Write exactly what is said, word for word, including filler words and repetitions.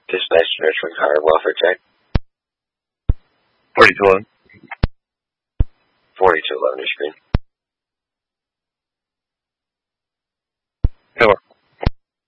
Dispatch nurturing higher welfare check. forty-two eleven. forty-two eleven, your screen.